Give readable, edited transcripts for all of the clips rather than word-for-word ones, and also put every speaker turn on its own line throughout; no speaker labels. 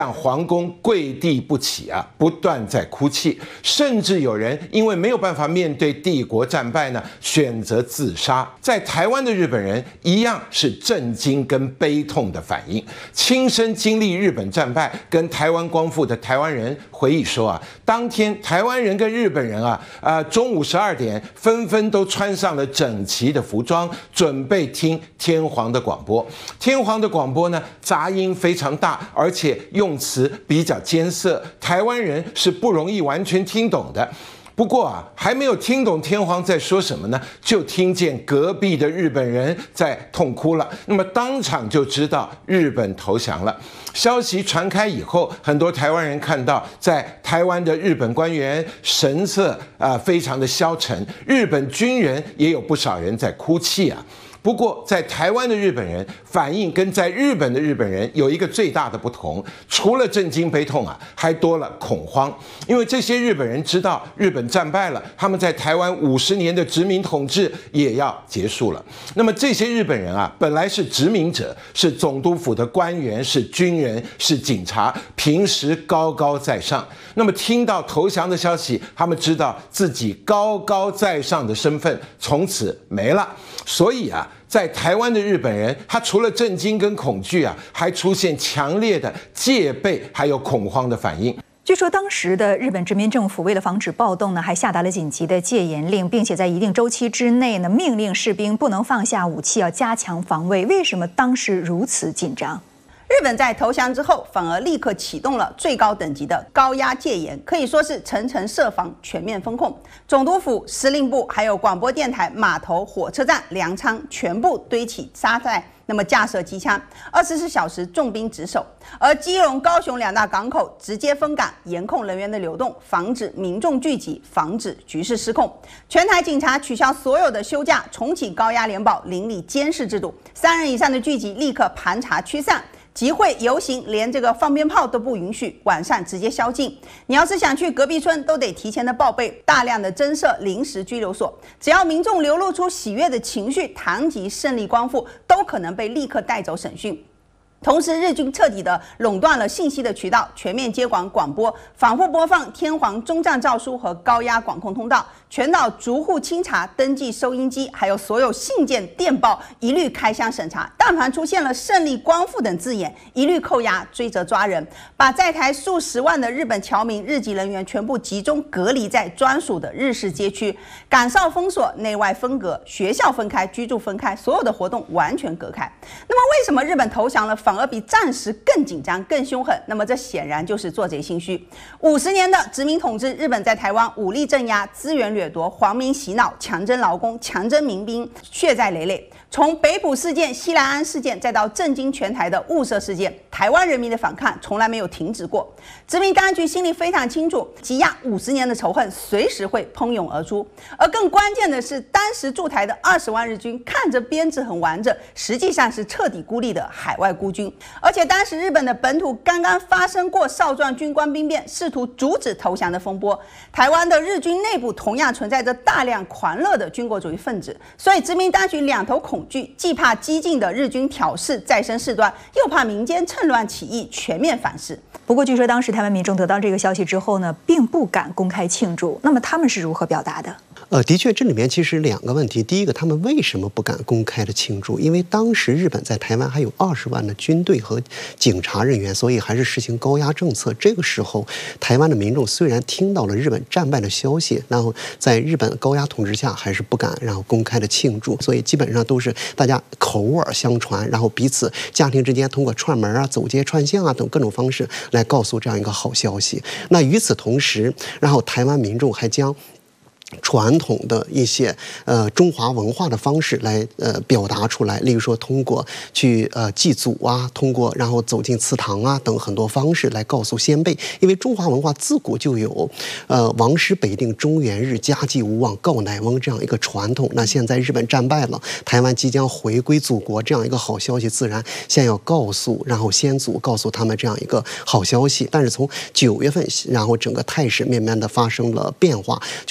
皇宫跪地不起啊，不断在哭泣，甚至有人因为没有办法面对帝国战败呢，选择自杀。在台湾的日本人一样是震惊跟悲痛的反应。亲身经历日本战败跟台湾光复的台湾人回忆说啊，当天台湾人跟日本人中午12点纷纷都穿上了整齐的服装，准备听天皇的广播。天皇的广播呢，杂音非常大，而且用词比较艰涩，台湾人是不容易完全听懂的。不过还没有听懂天皇在说什么呢，就听见隔壁的日本人在痛哭了。那么当场就知道日本投降了。消息传开以后，很多台湾人看到在台湾的日本官员神色非常的消沉，日本军人也有不少人在哭泣啊。不过，在台湾的日本人反应跟在日本的日本人有一个最大的不同，除了震惊悲痛还多了恐慌。因为这些日本人知道日本战败了，他们在台湾50年的殖民统治也要结束了。那么这些日本人本来是殖民者，是总督府的官员，是军人，是警察，平时高高在上。那么听到投降的消息，他们知道自己高高在上的身份从此没了。所以在台湾的日本人，他除了震惊跟恐惧还出现强烈的戒备还有恐慌的反应。
据说当时的日本殖民政府为了防止暴动呢，还下达了紧急的戒严令，并且在一定周期之内呢，命令士兵不能放下武器，要加强防卫。为什么当时如此紧张？
日本在投降之后，反而立刻启动了最高等级的高压戒严，可以说是层层设防，全面封控。总督府、司令部，还有广播电台、码头、火车站、粮仓，全部堆起沙袋，那么架设机枪，24小时重兵值守。而基隆、高雄2大港口直接封港，严控人员的流动，防止民众聚集，防止局势失控。全台警察取消所有的休假，重启高压联保邻里监视制度，3人以上的聚集立刻盘查驱散。集会游行连这个放鞭炮都不允许，晚上直接宵禁。你要是想去隔壁村，都得提前的报备。大量的增设临时拘留所，只要民众流露出喜悦的情绪，谈及胜利光复，都可能被立刻带走审讯。同时，日军彻底的垄断了信息的渠道，全面接管广播，反复播放天皇终战诏书和高压管控通道，全岛逐户清查、登记收音机，还有所有信件、电报一律开箱审查。但凡出现了胜利光复等字眼，一律扣押、追责抓人，把在台数十万的日本侨民、日籍人员全部集中隔离在专属的日式街区，岗哨封锁，内外分隔，学校分开，居住分开，所有的活动完全隔开。那么，为什么日本投降了，反而比战时更紧张、更凶狠？那么这显然就是做贼心虚。50年的殖民统治，日本在台湾武力镇压、资源掠夺、皇民洗脑、强征劳工、强征民兵，血债累累。从北埔事件、西来安事件，再到震惊全台的雾社事件，台湾人民的反抗从来没有停止过。殖民当局心里非常清楚，积压50年的仇恨随时会喷涌而出。而更关键的是，当时驻台的20万日军看着编制很完整，实际上是彻底孤立的海外孤军。而且当时日本的本土刚刚发生过少壮军官兵变，试图阻止投降的风波。台湾的日军内部同样存在着大量狂热的军国主义分子，所以殖民当局两头恐惧，既怕激进的日军挑事再生事端，又怕民间趁乱起义全面反噬。
不过据说当时台湾民众得到这个消息之后呢，并不敢公开庆祝。那么他们是如何表达的？
的确，这里面其实2个问题。第一个，他们为什么不敢公开的庆祝？因为当时日本在台湾还有20万的军队和警察人员，所以还是实行高压政策。这个时候，台湾的民众虽然听到了日本战败的消息，然后在日本高压统治下，还是不敢然后公开的庆祝。所以基本上都是大家口耳相传，然后彼此家庭之间通过串门走街串巷等各种方式来告诉这样一个好消息。那与此同时，然后台湾民众还将传统的一些中华文化的方式来表达出来，例如说通过去祭祖通过然后走进祠堂等很多方式来告诉先辈。因为中华文化自古就有王师北定中原日，家祭无忘告乃翁这样一个传统。那现在日本战败了，台湾即将回归祖国，这样一个好消息，自然先要告诉然后先祖告诉他们这样一个好消息。但是从9月份，然后整个态势慢慢的发生了变化，就是台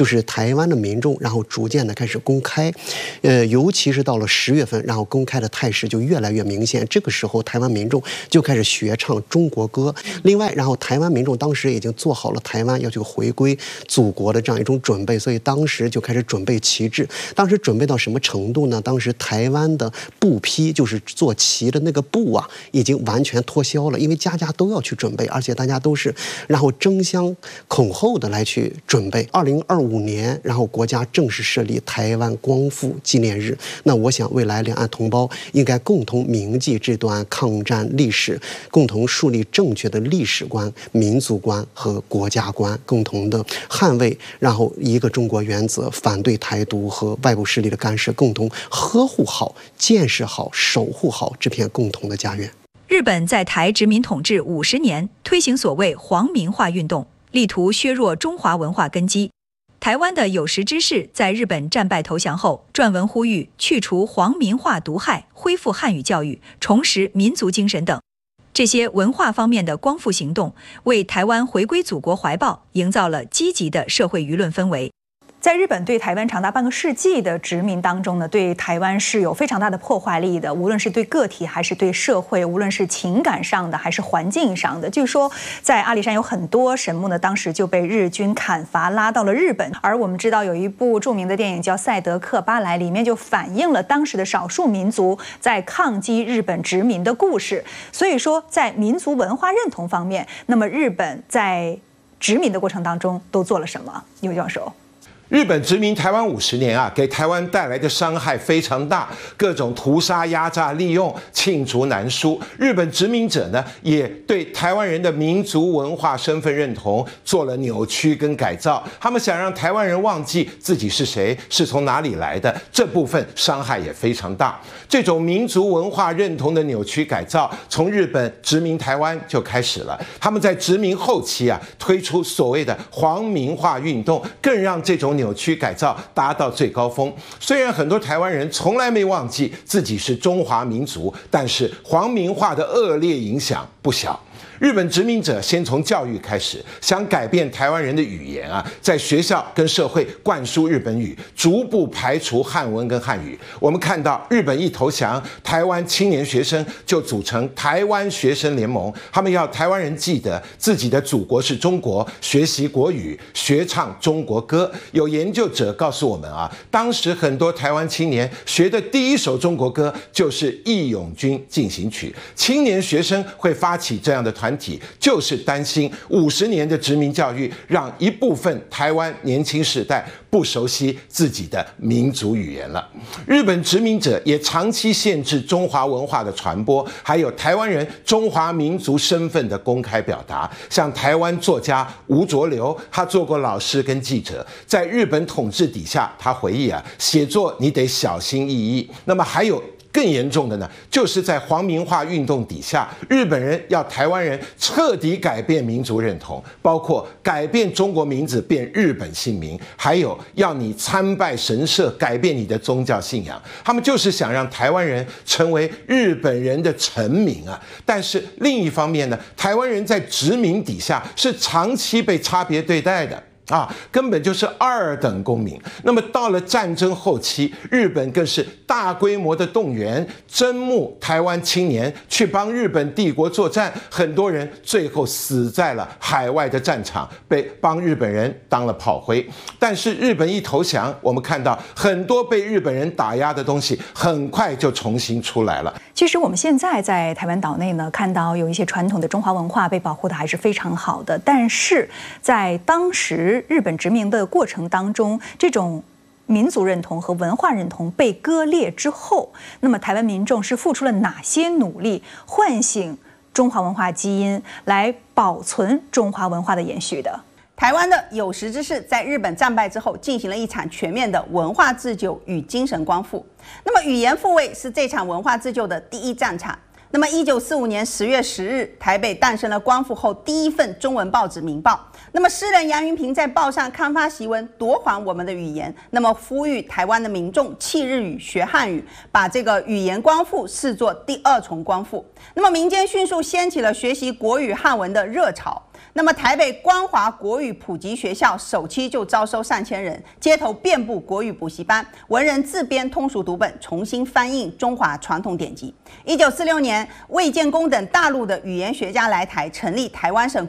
台湾的民众然后逐渐的开始公开，尤其是到了10月份，然后公开的态势就越来越明显。这个时候，台湾民众就开始学唱中国歌。另外，然后台湾民众当时已经做好了台湾要去回归祖国的这样一种准备，所以当时就开始准备旗帜。当时准备到什么程度呢？当时台湾的布匹，就是做旗的那个布啊，已经完全脱销了，因为家家都要去准备，而且大家都是然后争相恐后的来去准备。2025年，然后国家正式设立台湾光复纪念日。那我想，未来两岸同胞应该共同铭记这段抗战历史，共同树立正确的历史观、民族观和国家观，共同的捍卫然后一个中国原则，反对台独和外部势力的干涉，共同呵护好、建设好、守护好这片共同的家园。
日本在台殖民统治50年，推行所谓皇民化运动，力图削弱中华文化根基。台湾的有识之士在日本战败投降后，撰文呼吁去除皇民化毒害，恢复汉语教育，重拾民族精神等。这些文化方面的光复行动，为台湾回归祖国怀抱营造了积极的社会舆论氛围。在日本对台湾长达半个世纪的殖民当中呢，对台湾是有非常大的破坏力的，无论是对个体还是对社会，无论是情感上的还是环境上的。据说在阿里山有很多神木呢，当时就被日军砍伐拉到了日本。而我们知道有一部著名的电影叫《赛德克巴莱》，里面就反映了当时的少数民族在抗击日本殖民的故事。所以说，在民族文化认同方面，那么日本在殖民的过程当中都做了什么？尤教授。
日本殖民台湾50年啊，给台湾带来的伤害非常大，各种屠杀、压榨、利用罄竹难书。日本殖民者呢，也对台湾人的民族文化身份认同做了扭曲跟改造。他们想让台湾人忘记自己是谁，是从哪里来的，这部分伤害也非常大。这种民族文化认同的扭曲改造，从日本殖民台湾就开始了。他们在殖民后期啊，推出所谓的皇民化运动，更让这种扭曲改造达到最高峰。虽然很多台湾人从来没忘记自己是中华民族，但是皇民化的恶劣影响不小。日本殖民者先从教育开始，想改变台湾人的语言啊，在学校跟社会灌输日本语，逐步排除汉文跟汉语。我们看到日本一投降，台湾青年学生就组成台湾学生联盟，他们要台湾人记得自己的祖国是中国，学习国语，学唱中国歌。有研究者告诉我们啊，当时很多台湾青年学的第一首中国歌就是《义勇军进行曲》。青年学生会发起这样的团体，就是担心50年的殖民教育让一部分台湾年轻世代不熟悉自己的民族语言了。日本殖民者也长期限制中华文化的传播，还有台湾人中华民族身份的公开表达。像台湾作家吴浊流，他做过老师跟记者，在日本统治底下，他回忆啊，写作你得小心翼翼。那么还有更严重的呢，就是在皇民化运动底下，日本人要台湾人彻底改变民族认同，包括改变中国名字变日本姓名，还有要你参拜神社，改变你的宗教信仰。他们就是想让台湾人成为日本人的臣民啊。但是另一方面呢，台湾人在殖民底下是长期被差别对待的。根本就是二等公民。那么到了战争后期，日本更是大规模的动员、征募台湾青年去帮日本帝国作战，很多人最后死在了海外的战场，被帮日本人当了炮灰。但是日本一投降，我们看到很多被日本人打压的东西，很快就重新出来了。
其实我们现在在台湾岛内呢，看到有一些传统的中华文化被保护的还是非常好的，但是在当时日本殖民的过程当中，这种民族认同和文化认同被割裂之后，那么台湾民众是付出了哪些努力，唤醒中华文化基因，来保存中华文化的延续的？
台湾的有识之士在日本战败之后，进行了一场全面的文化自救与精神光复。那么语言复位是这场文化自救的第一战场。那么1945年10月10日，台北诞生了光复后第一份中文报纸《民报》。那么诗人杨云平在报上刊发檄文，夺还我们的语言，那么呼吁台湾的民众弃日语学汉语，把这个语言光复视作第二重光复。那么民间迅速掀起了学习国语汉文的热潮。 那么台北光华国语普及学校首期就招收上千人，街头遍布国语补习班，文人自编通俗读本，重新翻印中华传统典籍。1946年，魏建功等大陆的语言学家来台，成立台湾省